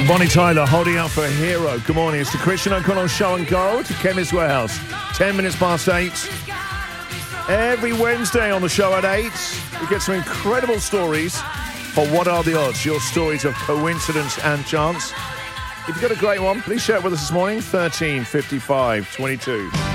Bonnie Tyler holding out for a hero. Good morning. It's the Christian O'Connell Show and Go to Chemist Warehouse. 10 minutes past 8. Every Wednesday on the show at 8, we get some incredible stories for What Are the Odds? Your stories of coincidence and chance. If you've got a great one, please share it with us this morning. 13 55 22.